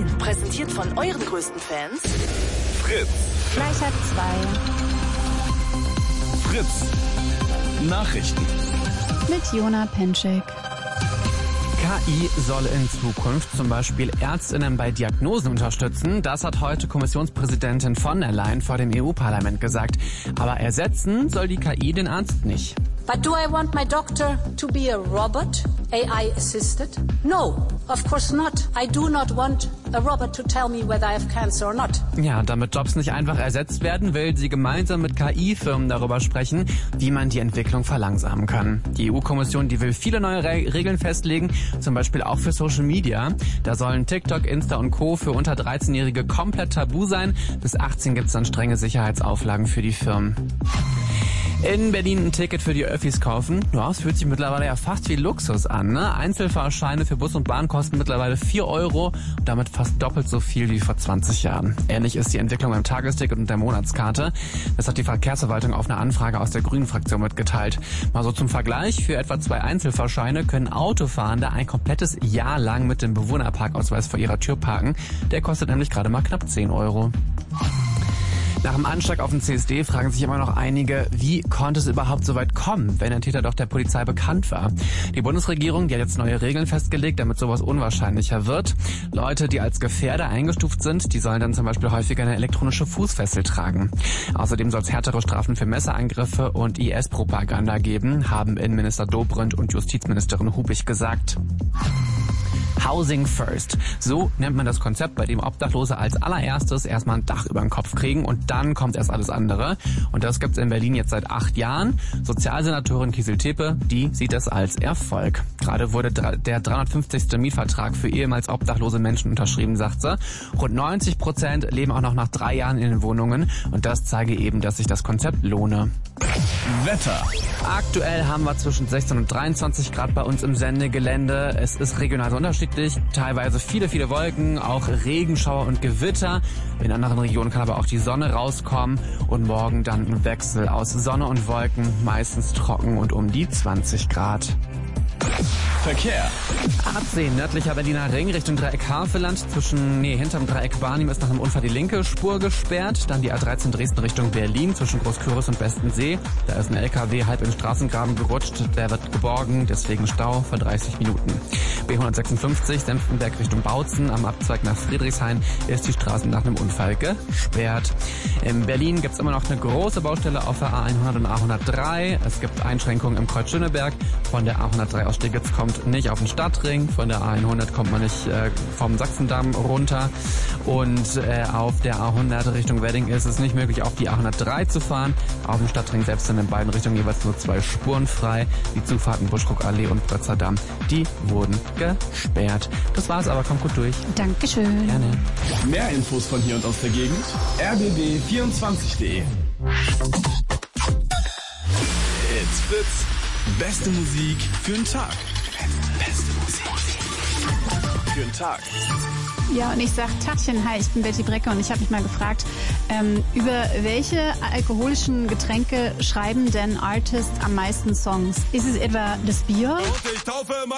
Berlin. Präsentiert von euren größten Fans. Fritz. Gleich halb 2. Fritz. Nachrichten. Mit Jona Penschek. KI soll in Zukunft zum Beispiel ÄrztInnen bei Diagnosen unterstützen. Das hat heute Kommissionspräsidentin von der Leyen vor dem EU-Parlament gesagt. Aber ersetzen soll die KI den Arzt nicht. But do I want my doctor to be a robot, AI assisted? No, of course not. I do not want a robot to tell me whether I have cancer or not. Ja, damit Jobs nicht einfach ersetzt werden, will sie gemeinsam mit KI-Firmen darüber sprechen, wie man die Entwicklung verlangsamen kann. Die EU-Kommission, die will viele neue Regeln festlegen, zum Beispiel auch für Social Media. Da sollen TikTok, Insta und Co. für unter 13-Jährige komplett tabu sein. Bis 18 gibt's dann strenge Sicherheitsauflagen für die Firmen. In Berlin ein Ticket für die Öffis kaufen. Ja, es fühlt sich mittlerweile ja fast wie Luxus an, ne? Einzelfahrscheine für Bus und Bahn kosten mittlerweile 4 € und damit fast doppelt so viel wie vor 20 Jahren. Ähnlich ist die Entwicklung beim Tagesticket und der Monatskarte. Das hat die Verkehrsverwaltung auf eine Anfrage aus der Grünen-Fraktion mitgeteilt. Mal so zum Vergleich, für etwa 2 Einzelfahrscheine können Autofahrende ein komplettes Jahr lang mit dem Bewohnerparkausweis vor ihrer Tür parken. Der kostet nämlich gerade mal knapp 10 €. Nach dem Anschlag auf den CSD fragen sich immer noch einige, wie konnte es überhaupt so weit kommen, wenn der Täter doch der Polizei bekannt war. Die Bundesregierung, die hat jetzt neue Regeln festgelegt, damit sowas unwahrscheinlicher wird. Leute, die als Gefährder eingestuft sind, die sollen dann zum Beispiel häufiger eine elektronische Fußfessel tragen. Außerdem soll es härtere Strafen für Messerangriffe und IS-Propaganda geben, haben Innenminister Dobrindt und Justizministerin Hubig gesagt. Housing First. So nennt man das Konzept, bei dem Obdachlose als allererstes erstmal ein Dach über den Kopf kriegen und dann kommt erst alles andere. Und das gibt's in Berlin jetzt seit 8 Jahren. Sozialsenatorin Kieselte, die sieht das als Erfolg. Gerade wurde der 350. Mietvertrag für ehemals obdachlose Menschen unterschrieben, sagt sie. Rund 90% leben auch noch nach 3 Jahren in den Wohnungen und das zeige eben, dass sich das Konzept lohne. Wetter. Aktuell haben wir zwischen 16 und 23 Grad bei uns im Sendegelände. Es ist regional so unterschiedlich. Teilweise viele, viele Wolken, auch Regenschauer und Gewitter. In anderen Regionen kann aber auch die Sonne rauskommen. Und morgen dann ein Wechsel aus Sonne und Wolken, meistens trocken und um die 20 Grad. Verkehr. A10, nördlicher Berliner Ring Richtung Dreieck Havelland. Hinterm Dreieck Barnim ist nach einem Unfall die linke Spur gesperrt. Dann die A13 Dresden Richtung Berlin zwischen Großküritz und Westensee. Da ist ein LKW halb in den Straßengraben gerutscht. Der wird geborgen, deswegen Stau für 30 Minuten. B156 Senftenberg Richtung Bautzen. Am Abzweig nach Friedrichshain ist die Straße nach einem Unfall gesperrt. In Berlin gibt's immer noch eine große Baustelle auf der A100 und A103. Es gibt Einschränkungen im Kreuz Schöneberg. Von der A103 aus Steglitz kommt nicht auf den Stadtring. Von der A100 kommt man nicht vom Sachsendamm runter. Und auf der A100 Richtung Wedding ist es nicht möglich, auf die A103 zu fahren. Auf dem Stadtring selbst sind in beiden Richtungen jeweils nur 2 Spuren frei. Die Zufahrten Buschruckallee und Potsdamer, die wurden gesperrt. Das war's, aber kommt gut durch. Dankeschön. Gerne. Mehr Infos von hier und aus der Gegend. rbb24.de. It's Fritz. Beste Musik für den Tag. Beste Musik für den Tag. Ja, und ich sag Tachchen, hi, ich bin Betty Brecke und ich habe mich mal gefragt, über welche alkoholischen Getränke schreiben denn Artists am meisten Songs? Ist es etwa das Bier? Und ich taufe